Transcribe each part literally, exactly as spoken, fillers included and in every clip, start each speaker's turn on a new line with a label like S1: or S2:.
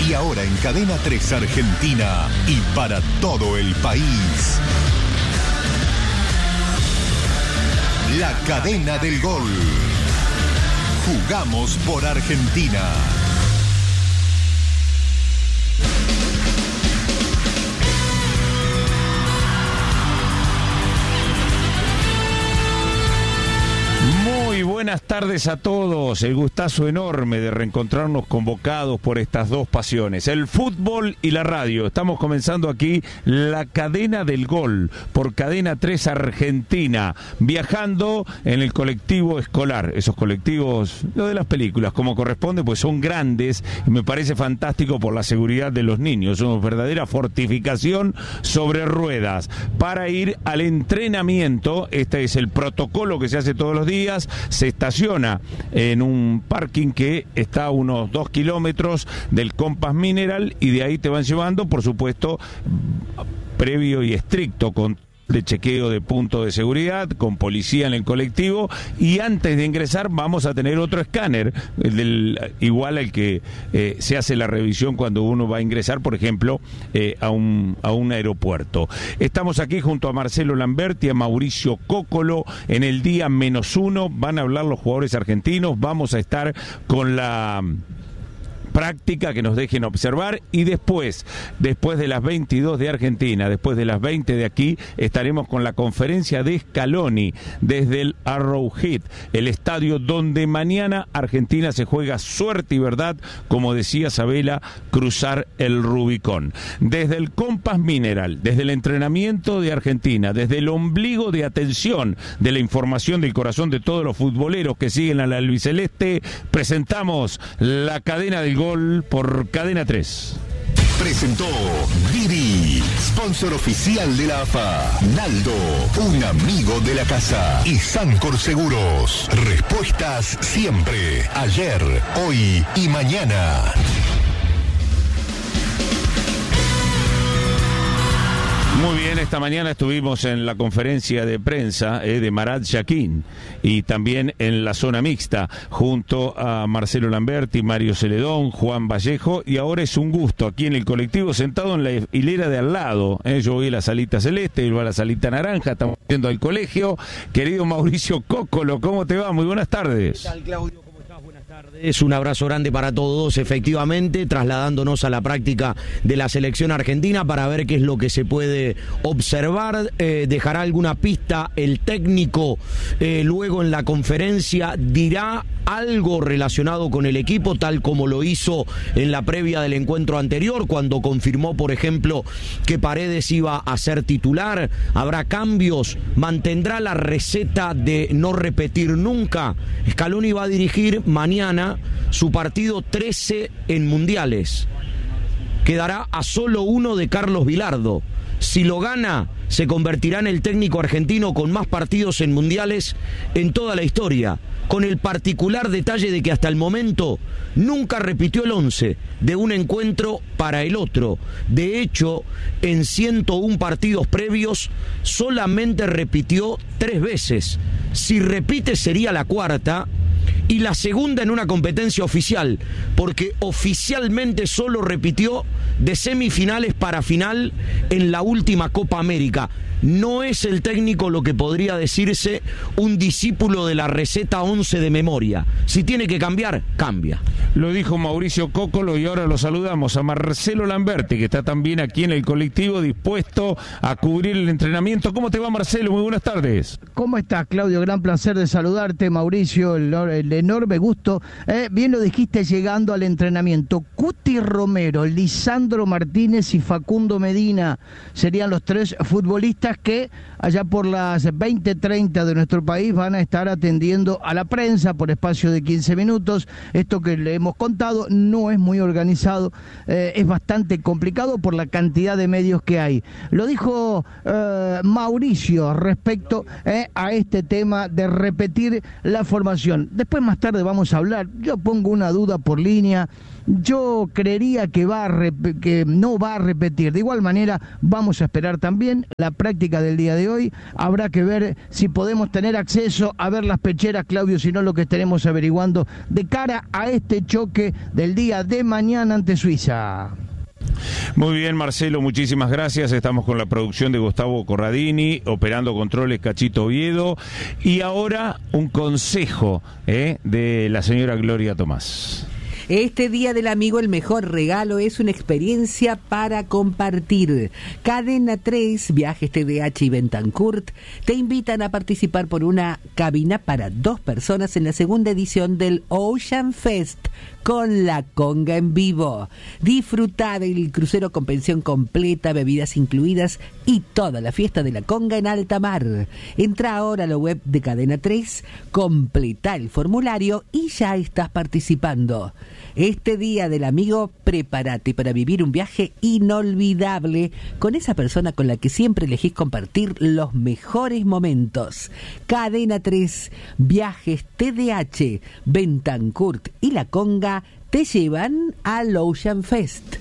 S1: Y ahora en Cadena tres Argentina y para todo el país. La Cadena del Gol. Jugamos por Argentina.
S2: Muy buenas tardes a todos, el gustazo enorme de reencontrarnos convocados por estas dos pasiones, el fútbol y la radio. Estamos comenzando aquí la Cadena del Gol por Cadena tres Argentina, viajando en el colectivo escolar, esos colectivos, lo de las películas, como corresponde, pues son grandes y me parece fantástico por la seguridad de los niños, una verdadera fortificación sobre ruedas para ir al entrenamiento. Este es el protocolo que se hace todos los días. Se estaciona en un parking que está a unos dos kilómetros del Compass Mineral y de ahí te van llevando, por supuesto, previo y estricto control de chequeo de punto de seguridad, con policía en el colectivo, y antes de ingresar vamos a tener otro escáner, el del, igual al que eh, se hace la revisión cuando uno va a ingresar, por ejemplo, eh, a, un, a un aeropuerto. Estamos aquí junto a Marcelo Lamberti, a Mauricio Cócolo, en el día menos uno, van a hablar los jugadores argentinos, vamos a estar con la práctica que nos dejen observar y después, después de las veintidós de Argentina, después de las veinte de aquí, estaremos con la conferencia de Scaloni desde el Arrowhead, el estadio donde mañana Argentina se juega suerte y verdad, como decía Sabela, cruzar el Rubicón. Desde el Compass Mineral, desde el entrenamiento de Argentina, desde el ombligo de atención de la información del corazón de todos los futboleros que siguen a la albiceleste, presentamos la Cadena del Gol por Cadena tres.
S1: Presentó Didi, sponsor oficial de la A F A. Naldo, un amigo de la casa. Y Sancor Seguros, respuestas siempre, ayer, hoy y mañana.
S2: Muy bien, esta mañana estuvimos en la conferencia de prensa eh, de Marat Yakin y también en la zona mixta junto a Marcelo Lamberti, Mario Celedón, Juan Vallejo, y ahora es un gusto aquí en el colectivo sentado en la hilera de al lado. Eh, yo voy a la salita celeste, él va a la salita naranja, estamos yendo al colegio. Querido Mauricio Cócolo, ¿cómo te va? Muy buenas tardes.
S3: ¿Qué tal, Claudio? Es un abrazo grande para todos, efectivamente, trasladándonos a la práctica de la selección argentina para ver qué es lo que se puede observar. Eh, dejará alguna pista el técnico, eh, luego en la conferencia dirá algo relacionado con el equipo, tal como lo hizo en la previa del encuentro anterior, cuando confirmó, por ejemplo, que Paredes iba a ser titular. Habrá cambios, mantendrá la receta de no repetir nunca. Scaloni va a dirigir mañana su partido trece en mundiales. Quedará a solo uno de Carlos Bilardo. Si lo gana, se convertirá en el técnico argentino con más partidos en mundiales en toda la historia, con el particular detalle de que hasta el momento nunca repitió el once de un encuentro para el otro. De hecho, en ciento uno partidos previos solamente repitió tres veces. Si repite sería la cuarta y la segunda en una competencia oficial, porque oficialmente solo repitió de semifinales para final en la última Copa América. No es el técnico lo que podría decirse un discípulo de la receta once de memoria. Si tiene que cambiar, cambia.
S2: Lo dijo Mauricio Cócolo y ahora lo saludamos a Marcelo Lamberti, que está también aquí en el colectivo dispuesto a cubrir el entrenamiento. ¿Cómo te va, Marcelo? Muy buenas tardes.
S4: ¿Cómo estás, Claudio? Gran placer de saludarte, Mauricio, el, el enorme gusto. Eh, bien lo dijiste llegando al entrenamiento. Cuti Romero, Lisandro Martínez y Facundo Medina serían los tres futbolistas que allá por las veinte treinta de nuestro país van a estar atendiendo a la prensa por espacio de quince minutos. Esto que le hemos contado no es muy organizado, eh, es bastante complicado por la cantidad de medios que hay. Lo dijo eh, Mauricio respecto eh, a este tema de repetir la formación. Después más tarde vamos a hablar, yo pongo una duda por línea. Yo creería que, va a rep- que no va a repetir. De igual manera, vamos a esperar también la práctica práctica del día de hoy. Habrá que ver si podemos tener acceso a ver las pecheras, Claudio, si no lo que estaremos averiguando de cara a este choque del día de mañana ante Suiza.
S2: Muy bien, Marcelo, muchísimas gracias. Estamos con la producción de Gustavo Corradini, operando controles Cachito Oviedo. Y ahora un consejo ¿eh? de la señora Gloria Tomás.
S5: Este Día del Amigo, el mejor regalo es una experiencia para compartir. Cadena tres, Viajes T D H y Bentancourt te invitan a participar por una cabina para dos personas en la segunda edición del Ocean Fest con la conga en vivo. Disfruta del crucero con pensión completa, bebidas incluidas y toda la fiesta de la conga en alta mar. Entra ahora a la web de Cadena tres, completa el formulario y ya estás participando. Este Día del Amigo, prepárate para vivir un viaje inolvidable con esa persona con la que siempre elegís compartir los mejores momentos. Cadena tres, Viajes T D H, Bentancourt y La Conga te llevan al Ocean Fest.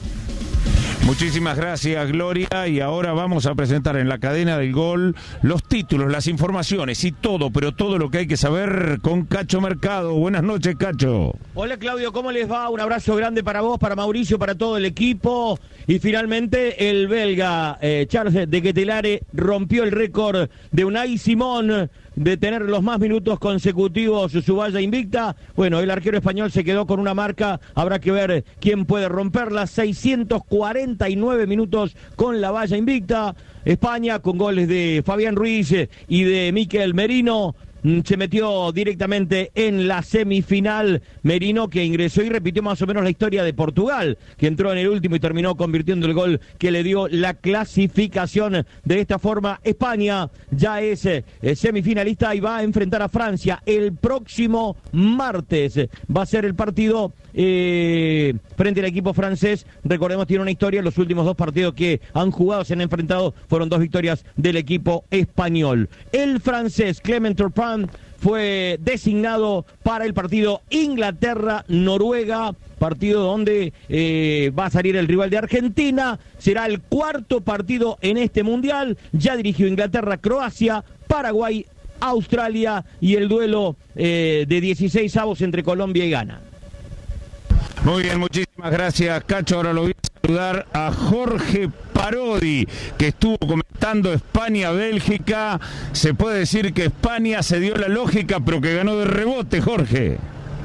S2: Muchísimas gracias, Gloria, y ahora vamos a presentar en la cadena del gol los títulos, las informaciones y todo, pero todo lo que hay que saber con Cacho Mercado. Buenas noches, Cacho.
S3: Hola, Claudio, ¿cómo les va? Un abrazo grande para vos, para Mauricio, para todo el equipo. Y finalmente el belga eh, Charles de Ketelaere rompió el récord de Unai Simón de tener los más minutos consecutivos su valla invicta. Bueno, el arquero español se quedó con una marca, habrá que ver quién puede romperla. Seiscientos cuarenta y nueve minutos con la valla invicta. España, con goles de Fabián Ruiz y de Mikel Merino, se metió directamente en la semifinal. Merino, que ingresó y repitió más o menos la historia de Portugal, que entró en el último y terminó convirtiendo el gol que le dio la clasificación. De esta forma, España ya es eh, semifinalista y va a enfrentar a Francia el próximo martes. Va a ser el partido eh, frente al equipo francés. Recordemos, tiene una historia. Los últimos dos partidos que han jugado, se han enfrentado, fueron dos victorias del equipo español. El francés Clement Turpin fue designado para el partido Inglaterra-Noruega, partido donde eh, va a salir el rival de Argentina. Será el cuarto partido en este mundial. Ya dirigió Inglaterra, Croacia, Paraguay, Australia y el duelo eh, de dieciséis avos entre Colombia y Ghana.
S2: Muy bien, muchísimas gracias, Cacho. Ahora lo voy a saludar a Jorge Parodi, que estuvo comentando España-Bélgica. Se puede decir que España se dio la lógica, pero que ganó de rebote, Jorge.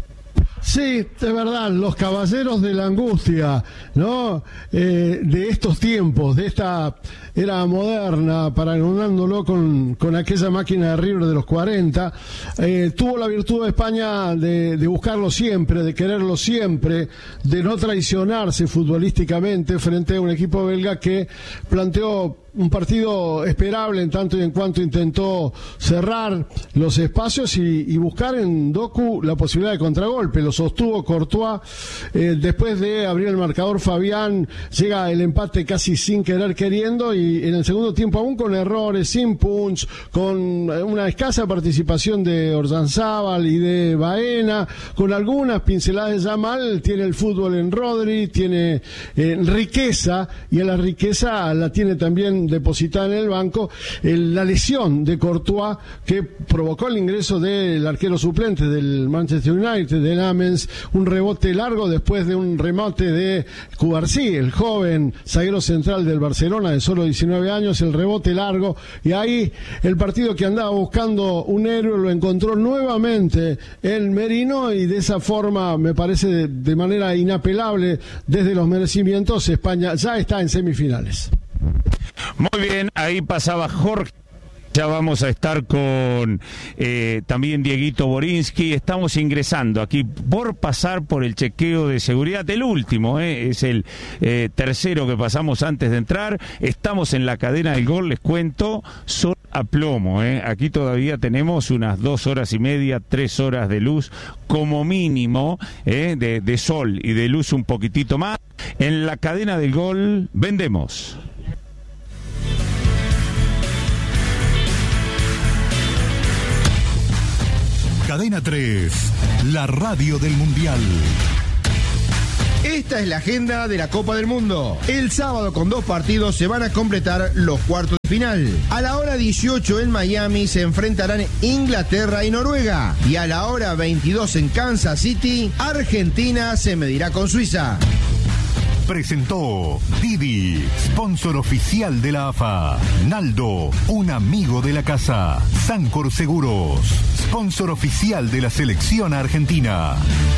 S6: Sí, es verdad, los caballeros de la angustia, ¿no? Eh, de estos tiempos, de esta era moderna, paragonándolo con, con aquella máquina de River de los cuarenta, eh, tuvo la virtud de España de, de buscarlo siempre, de quererlo siempre, de no traicionarse futbolísticamente frente a un equipo belga que planteó un partido esperable en tanto y en cuanto intentó cerrar los espacios y, y buscar en Doku la posibilidad de contragolpe. Lo sostuvo Courtois, eh, después de abrir el marcador Fabián llega el empate casi sin querer queriendo, y en el segundo tiempo, aún con errores, sin punch, con una escasa participación de Orzanzábal y de Baena, con algunas pinceladas de Yamal, tiene el fútbol en Rodri, tiene eh, riqueza, y a la riqueza la tiene también depositada en el banco el, la lesión de Courtois, que provocó el ingreso del arquero suplente del Manchester United, de Lamens, un rebote largo después de un remate de Cubarsí, el joven zaguero central del Barcelona de solo diecinueve años, el rebote largo, y ahí el partido que andaba buscando un héroe lo encontró nuevamente en Merino, y de esa forma, me parece de, de manera inapelable desde los merecimientos, España ya está en semifinales.
S2: Muy bien, ahí pasaba Jorge. Ya vamos a estar con eh, también Dieguito Borinsky. Estamos ingresando aquí por pasar por el chequeo de seguridad. El último, eh, es el eh, tercero que pasamos antes de entrar. Estamos en la cadena del gol, les cuento, sol a plomo. Eh. Aquí todavía tenemos unas dos horas y media, tres horas de luz como mínimo, eh, de, de sol y de luz un poquitito más. En la cadena del gol vendemos.
S1: Cadena tres, la radio del Mundial.
S3: Este
S7: Esta es la agenda de la Copa del Mundo. El sábado con dos partidos se van a completar los cuartos de final. A la hora dieciocho en Miami se enfrentarán Inglaterra y Noruega. Y a la hora veintidós en Kansas City, Argentina se medirá con Suiza.
S1: Presentó Didi, sponsor oficial de la A F A. Naldo, un amigo de la casa. Sancor Seguros, sponsor oficial de la selección argentina.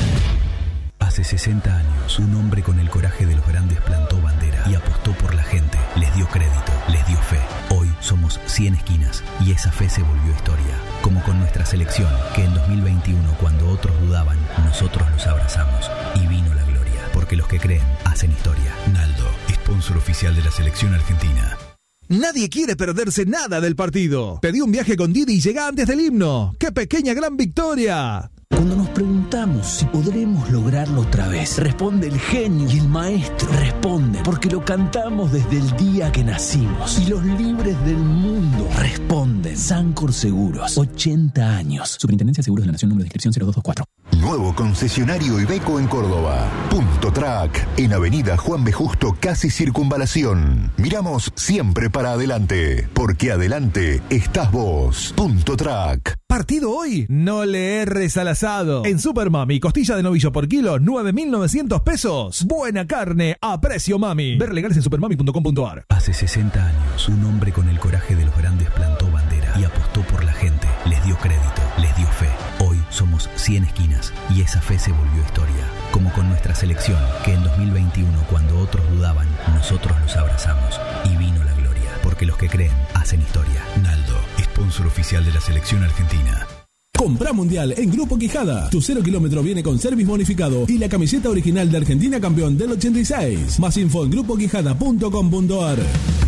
S8: Hace sesenta años, un hombre con el coraje de los grandes plantó bandera y apostó por la gente. Les dio crédito, les dio fe. Hoy somos cien esquinas y esa fe se volvió historia. Como con nuestra selección, que en dos mil veintiuno, cuando otros dudaban, nosotros los abrazamos y vino la gloria. Porque los que creen hacen historia. Naldo, sponsor oficial de la selección argentina.
S9: Nadie quiere perderse nada del partido. Pedí un viaje con Didi y llega antes del himno. ¡Qué pequeña gran victoria!
S10: Cuando nos preguntamos si podremos lograrlo otra vez, responde el genio y el maestro. Responde porque lo cantamos desde el día que nacimos. Y los libres del mundo responden. Sancor Seguros, ochenta años. Superintendencia de Seguros de la Nación, número de inscripción cero dos dos cuatro.
S1: Nuevo concesionario Iveco en Córdoba. Punto Track, en Avenida Juan B. Justo, casi Circunvalación. Miramos siempre para adelante, porque adelante estás vos. Punto Track.
S9: ¿Partido hoy? No le erres al asado. En Supermami, costilla de novillo por kilo, nueve mil novecientos pesos. Buena carne a precio mami. Ver legales en supermami punto com punto ar.
S8: Hace sesenta años, un hombre con el coraje de los grandes plantó bandera y apostó por la gente. Les dio crédito, les dio fe. Hoy somos cien esquinas y esa fe se volvió historia. Como con nuestra selección, que en dos mil veintiuno, cuando otros dudaban, nosotros los abrazamos y vino la gloria. Porque los que creen hacen historia. Naldo, sponsor oficial de la selección argentina.
S11: Compra Mundial en Grupo Quijada. Tu cero kilómetro viene con service bonificado y la camiseta original de Argentina campeón del ochenta y seis. Más info en grupo quijada punto com punto ar.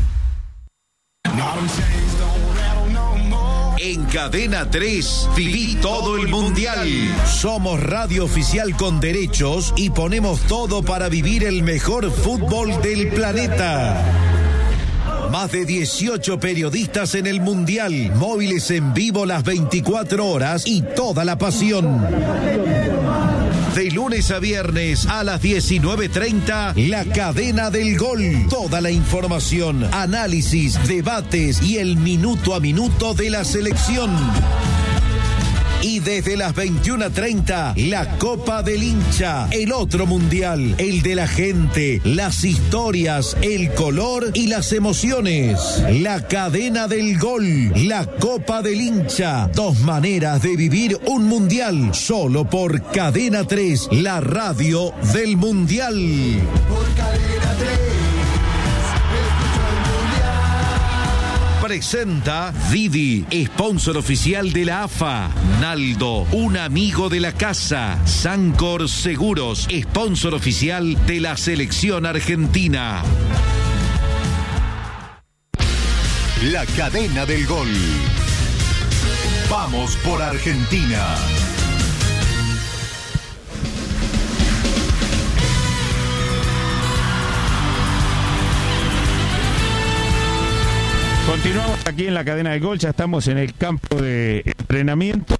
S12: En Cadena tres, viví todo el Mundial. Somos radio oficial con derechos y ponemos todo para vivir el mejor fútbol del planeta. Más de dieciocho periodistas en el Mundial, móviles en vivo las veinticuatro horas y toda la pasión. De lunes a viernes a las diecinueve treinta, La Cadena del Gol. Toda la información, análisis, debates y el minuto a minuto de la selección. Y desde las veintiuna treinta, la Copa del Hincha, el otro mundial, el de la gente, las historias, el color y las emociones. La Cadena del Gol, la Copa del Hincha, dos maneras de vivir un mundial, solo por Cadena tres, la radio del mundial. Por Cadena tres. Presenta Didi, sponsor oficial de la A F A. Naldo, un amigo de la casa. Sancor Seguros, sponsor oficial de la selección argentina.
S1: La Cadena del Gol. Vamos por Argentina.
S2: Continuamos aquí en la Cadena del Gol, ya estamos en el campo de entrenamiento,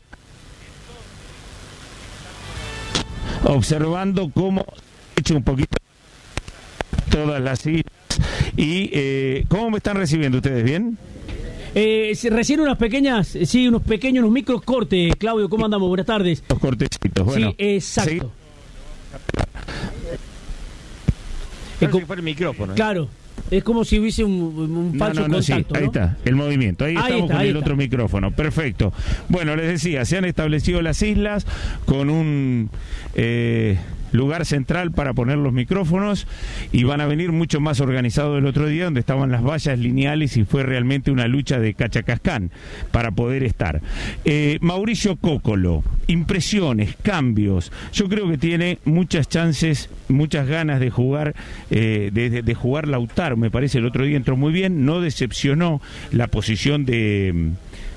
S2: observando cómo he hecho un poquito todas las islas. Y eh, ¿cómo me están recibiendo ustedes? ¿Bien?
S13: Eh, recién unas pequeñas, sí, unos pequeños, unos micros cortes. Claudio, ¿cómo andamos? Buenas tardes.
S2: Los cortecitos, bueno.
S13: Sí, exacto.
S2: Es como si fuera el micrófono. ¿eh?
S13: Claro. Es como si hubiese un, un falso
S2: no, no, no,
S13: contacto,
S2: sí, ahí
S13: ¿no?
S2: está, el movimiento. Ahí, ahí estamos
S13: está,
S2: con
S13: ahí
S2: el
S13: está.
S2: otro micrófono. Perfecto. Bueno, les decía, se han establecido las islas con un eh, lugar central para poner los micrófonos y van a venir mucho más organizados del otro día, donde estaban las vallas lineales y fue realmente una lucha de cachacascán para poder estar. Eh, Mauricio Cócolo, impresiones, cambios. Yo creo que tiene muchas chances, muchas ganas de jugar, eh, de, de jugar Lautaro. Me parece el otro día entró muy bien, no decepcionó la posición de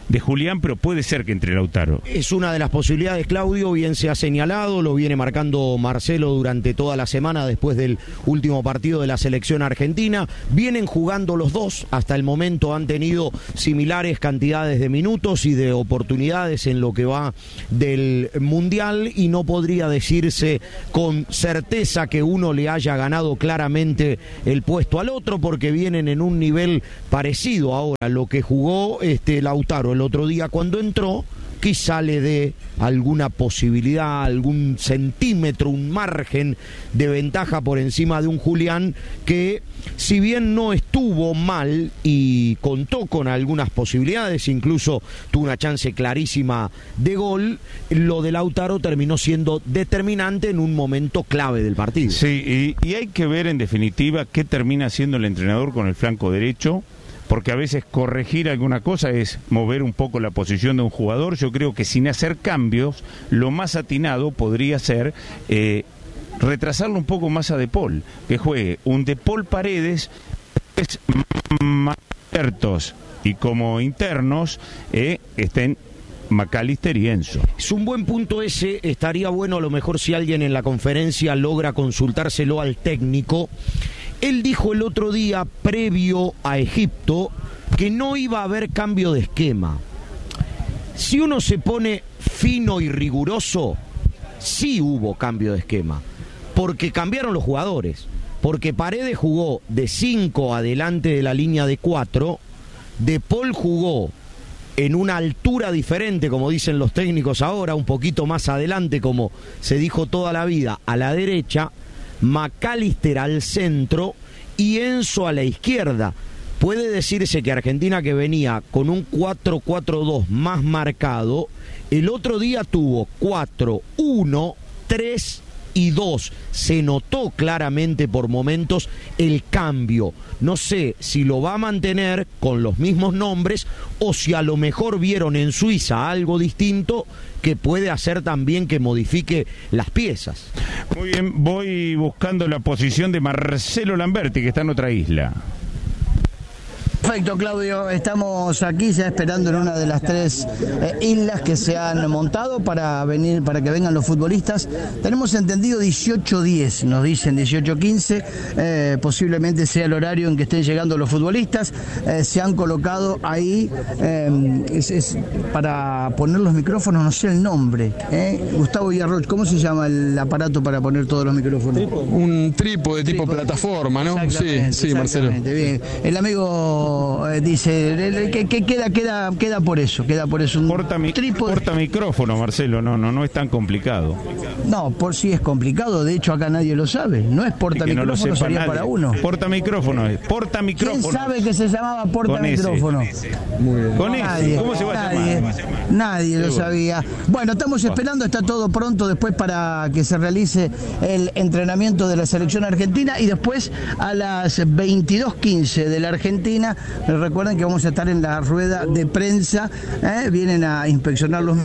S2: de Julián, pero puede ser que entre Lautaro.
S3: Es una de las posibilidades, Claudio, bien se ha señalado, lo viene marcando Marcelo durante toda la semana después del último partido de la selección argentina. Vienen jugando los dos, hasta el momento han tenido similares cantidades de minutos y de oportunidades en lo que va del Mundial, y no podría decirse con certeza que uno le haya ganado claramente el puesto al otro, porque vienen en un nivel parecido ahora. Lo que jugó este Lautaro el otro día cuando entró, quizá le dé alguna posibilidad, algún centímetro, un margen de ventaja por encima de un Julián que, si bien no estuvo mal y contó con algunas posibilidades, incluso tuvo una chance clarísima de gol, lo de Lautaro terminó siendo determinante en un momento clave del partido.
S2: Sí, y, y hay que ver en definitiva qué termina haciendo el entrenador con el flanco derecho, porque a veces corregir alguna cosa es mover un poco la posición de un jugador. Yo creo que sin hacer cambios, lo más atinado podría ser eh, retrasarlo un poco más a De Paul, que juegue un De Paul Paredes, es más abiertos y como internos eh, estén McAllister y Enzo.
S3: Es un buen punto ese, estaría bueno a lo mejor si alguien en la conferencia logra consultárselo al técnico. Él dijo el otro día, previo a Egipto, que no iba a haber cambio de esquema. Si uno se pone fino y riguroso, sí hubo cambio de esquema, porque cambiaron los jugadores, porque Paredes jugó de cinco adelante de la línea de cuatro, De Paul jugó en una altura diferente, como dicen los técnicos ahora, un poquito más adelante, como se dijo toda la vida, a la derecha, McAllister al centro y Enzo a la izquierda. Puede decirse que Argentina, que venía con un cuatro cuatro dos más marcado, el otro día tuvo cuatro uno tres y dos. Se notó claramente por momentos el cambio. No sé si lo va a mantener con los mismos nombres o si a lo mejor vieron en Suiza algo distinto que puede hacer también que modifique las piezas.
S2: Muy bien, voy buscando la posición de Marcelo Lamberti, que está en otra isla.
S4: Perfecto, Claudio, estamos aquí ya esperando en una de las tres eh, islas que se han montado para venir, para que vengan los futbolistas. Tenemos entendido dieciocho diez, nos dicen dieciocho quince, eh, posiblemente sea el horario en que estén llegando los futbolistas. Eh, se han colocado ahí eh, es, es para poner los micrófonos, no sé el nombre. Eh. Gustavo Villarroch, ¿cómo se llama el aparato para poner todos los micrófonos?
S14: Un trípode tipo trípode. Plataforma, ¿no? Sí, sí, Marcelo.
S4: Bien. El amigo dice que, que queda queda queda por eso queda por eso un
S2: porta, mi, porta micrófono, Marcelo, no no no es tan complicado.
S4: No, por sí es complicado, de hecho acá nadie lo sabe, no es porta es micrófono, no sería nadie. Para uno.
S2: Porta micrófono es porta micrófono.
S4: ¿Quién sabe que se llamaba porta con micrófono?
S2: Ese. Muy bien. Con nadie, ese, ¿cómo se va
S4: nadie, a llamar? Nadie lo sabía. Bueno, estamos esperando, está todo pronto después para que se realice el entrenamiento de la selección argentina y después a las veintidós quince de la Argentina. Recuerden que vamos a estar en la rueda de prensa, ¿eh? Vienen a inspeccionar los...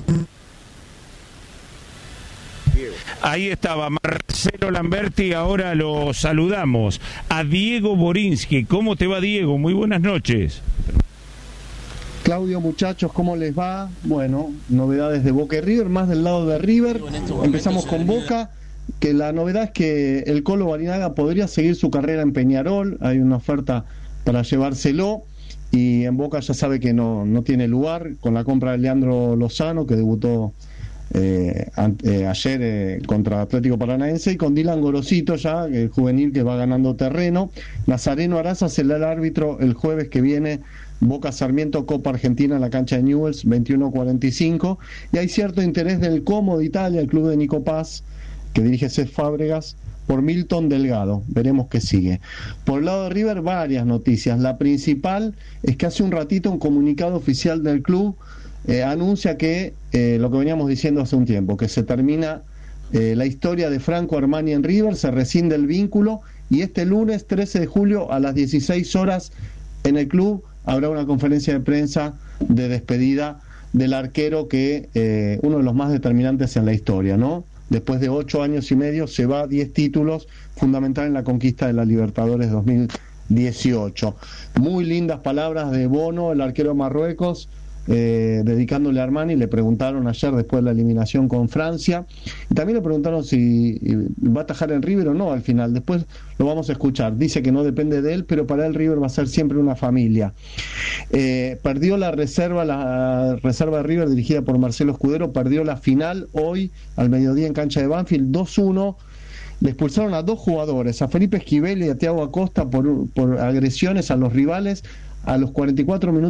S2: Ahí estaba Marcelo Lamberti, ahora lo saludamos a Diego Borinsky. ¿Cómo te va, Diego? Muy buenas noches.
S15: Claudio, muchachos, ¿cómo les va? Bueno, novedades de Boca y River, más del lado de River. Empezamos con Boca, que la novedad es que el Colo Barinaga podría seguir su carrera en Peñarol, hay una oferta para llevárselo, y en Boca ya sabe que no, no tiene lugar, con la compra de Leandro Lozano, que debutó eh, ante, eh, ayer eh, contra Atlético Paranaense, y con Dylan Gorosito ya, el juvenil que va ganando terreno. Nazareno Araza será el árbitro el jueves que viene, Boca Sarmiento, Copa Argentina en la cancha de Newell's, veintiuno cuarenta y cinco, y hay cierto interés del Como de Italia, el club de Nico Paz, que dirige Cés Fábregas, por Milton Delgado. Veremos qué sigue. Por el lado de River, varias noticias. La principal es que hace un ratito un comunicado oficial del club eh, anuncia que, eh, lo que veníamos diciendo hace un tiempo, que se termina eh, la historia de Franco Armani en River, se rescinde el vínculo, y este lunes trece de julio a las dieciséis horas en el club habrá una conferencia de prensa de despedida del arquero que eh, uno de los más determinantes en la historia, ¿no? Después de ocho años y medio se va diez títulos, fundamental en la conquista de la Libertadores dos mil dieciocho. Muy lindas palabras de Bono, el arquero de Marruecos, eh, dedicándole a Armani. Le preguntaron ayer después de la eliminación con Francia, y también le preguntaron si va a atajar en River o no al final. Después lo vamos a escuchar. Dice que no depende de él, pero para él River va a ser siempre una familia. Eh, perdió la reserva, la reserva de River dirigida por Marcelo Escudero, perdió la final hoy al mediodía en cancha de Banfield dos uno. Le expulsaron a dos jugadores, a Felipe Esquivel y a Thiago Acosta, por, por agresiones a los rivales. A los cuarenta y cuatro minutos